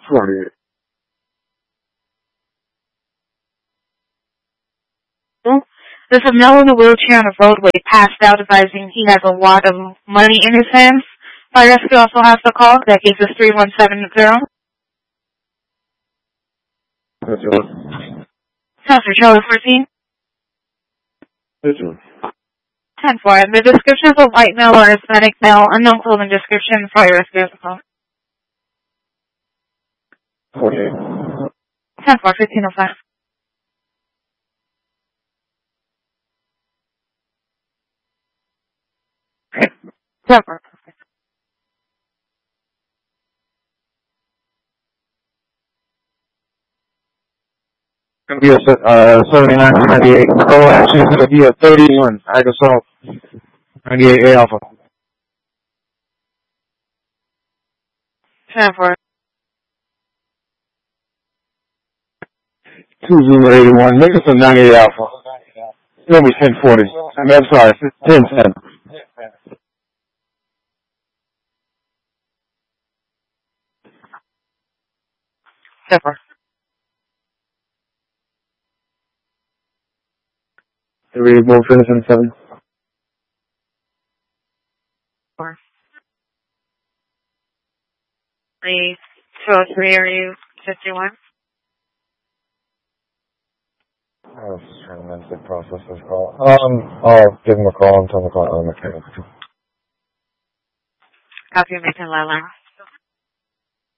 48. There's a male in a wheelchair on a roadway passed out, advising he has a wad of money in his hands. Fire rescue also has the call. That case is 3170. That's yours. Counselor Charlie 14. That's yours. 10-4. The description of a white male or Hispanic male, unknown clothing description. Fire rescue has the call. 48. 10-4, 1505. Cover. It's going to be a 7998. Oh, actually, it's going to be a 31. Agasol 98A Alpha. 10-4. 2081. Make us a 98 Alpha. It's going to be 1040. I'm sorry, 1010. Cover. 3 more finish in 7. 4. 203, are you 51? I was just trying to mentally process this call. I'll give him a call and tell him to call on the mechanic. Copy, making Lila.